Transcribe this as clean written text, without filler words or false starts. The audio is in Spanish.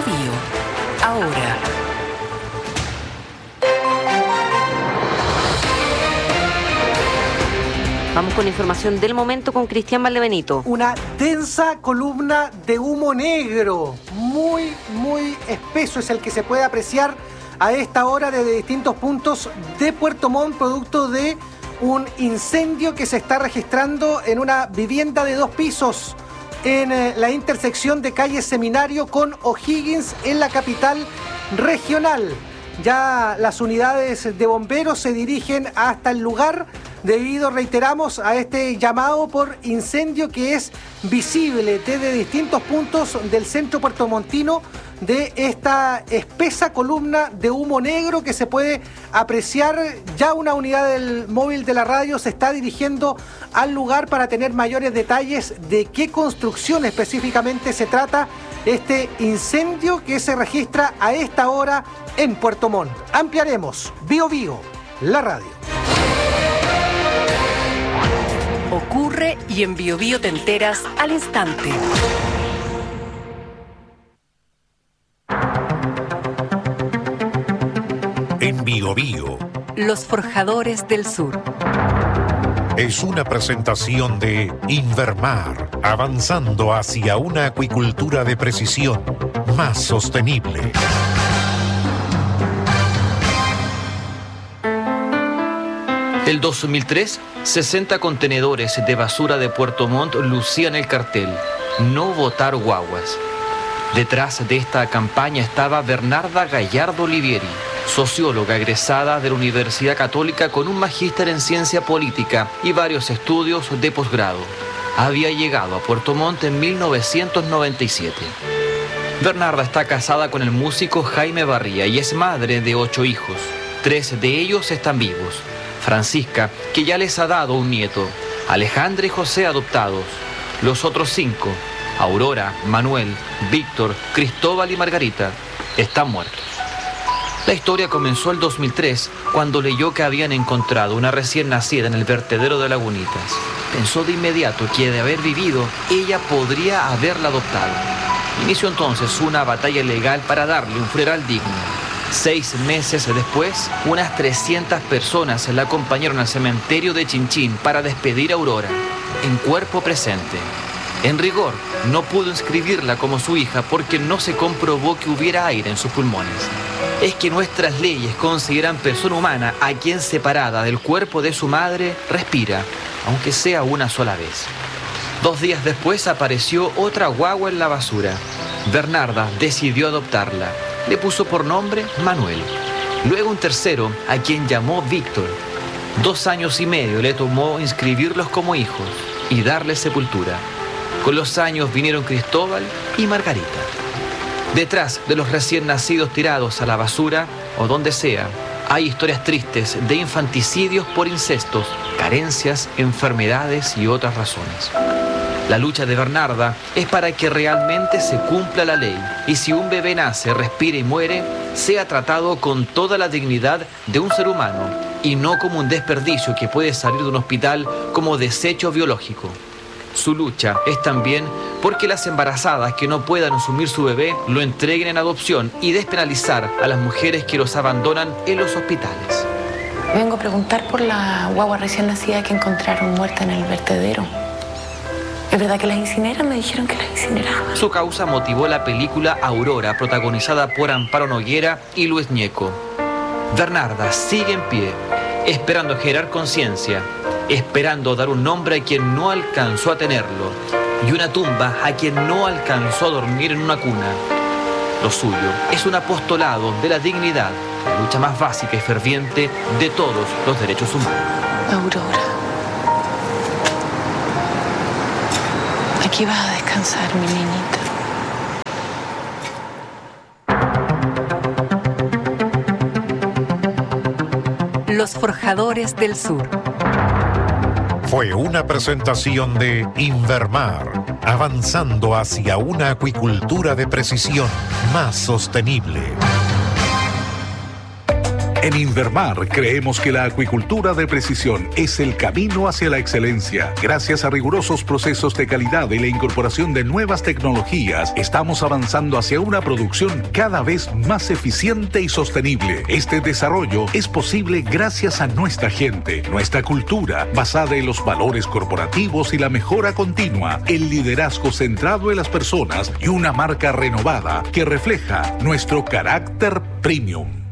Bío. Ahora. Vamos con información del momento con Cristian Valdebenito. Una densa columna de humo negro, muy espeso es el que se puede apreciar a esta hora desde distintos puntos de Puerto Montt, producto de un incendio que se está registrando en una vivienda de 2 pisos en la intersección de calle Seminario con O'Higgins en la capital regional. Ya las unidades de bomberos se dirigen hasta el lugar debido, reiteramos, a este llamado por incendio que es visible desde distintos puntos del centro puertomontino, de esta espesa columna de humo negro que se puede apreciar. Ya una unidad del móvil de la radio se está dirigiendo al lugar para tener mayores detalles de qué construcción específicamente se trata este incendio que se registra a esta hora en Puerto Montt. Ampliaremos Bío Bío, la radio. Ocurre y en Bío Bío te enteras al instante. En Bío Bío. Los Forjadores del Sur. Es una presentación de Invermar, avanzando hacia una acuicultura de precisión más sostenible. El 2003, 60 contenedores de basura de Puerto Montt lucían el cartel "No botar guaguas". Detrás de esta campaña estaba Bernarda Gallardo Olivieri, socióloga egresada de la Universidad Católica con un magíster en ciencia política y varios estudios de posgrado. Había llegado a Puerto Montt en 1997. Bernarda está casada con el músico Jaime Barría y es madre de 8 hijos. 3 de ellos están vivos. Francisca, que ya les ha dado un nieto. Alejandra y José adoptados. Los otros 5, Aurora, Manuel, Víctor, Cristóbal y Margarita, están muertos. La historia comenzó el 2003, cuando leyó que habían encontrado una recién nacida en el vertedero de Lagunitas. Pensó de inmediato que, de haber vivido, ella podría haberla adoptado. Inició entonces una batalla legal para darle un funeral digno. 6 meses después, unas 300 personas la acompañaron al cementerio de Chinchín para despedir a Aurora, en cuerpo presente. En rigor, no pudo inscribirla como su hija porque no se comprobó que hubiera aire en sus pulmones. Es que nuestras leyes consideran persona humana a quien, separada del cuerpo de su madre, respira, aunque sea una sola vez. 2 días después apareció otra guagua en la basura. Bernarda decidió adoptarla. Le puso por nombre Manuel. Luego un tercero, a quien llamó Víctor. 2 años y medio le tomó inscribirlos como hijos y darles sepultura. Con los años vinieron Cristóbal y Margarita. Detrás de los recién nacidos tirados a la basura o donde sea, hay historias tristes de infanticidios por incestos, carencias, enfermedades y otras razones. La lucha de Bernarda es para que realmente se cumpla la ley y si un bebé nace, respira y muere, sea tratado con toda la dignidad de un ser humano y no como un desperdicio que puede salir de un hospital como desecho biológico. Su lucha es también porque las embarazadas que no puedan asumir su bebé lo entreguen en adopción y despenalizar a las mujeres que los abandonan en los hospitales. Vengo a preguntar por la guagua recién nacida que encontraron muerta en el vertedero. ¿Es verdad que las incineran? Me dijeron que las incineraban. Su causa motivó la película Aurora, protagonizada por Amparo Noguera y Luis Ñeco. Bernarda sigue en pie, esperando generar conciencia, esperando dar un nombre a quien no alcanzó a tenerlo y una tumba a quien no alcanzó a dormir en una cuna. Lo suyo es un apostolado de la dignidad, la lucha más básica y ferviente de todos los derechos humanos. Aurora, aquí vas a descansar, mi niñita. Los Forjadores del Sur. Fue una presentación de Invermar, avanzando hacia una acuicultura de precisión más sostenible. En Invermar creemos que la acuicultura de precisión es el camino hacia la excelencia. Gracias a rigurosos procesos de calidad y la incorporación de nuevas tecnologías, estamos avanzando hacia una producción cada vez más eficiente y sostenible. Este desarrollo es posible gracias a nuestra gente, nuestra cultura, basada en los valores corporativos y la mejora continua, el liderazgo centrado en las personas y una marca renovada que refleja nuestro carácter premium.